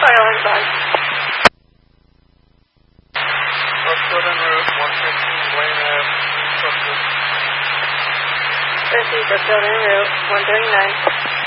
Island, bye. West Southern Route 115, Blaine Ave, East Southern. East of Southern Route 139.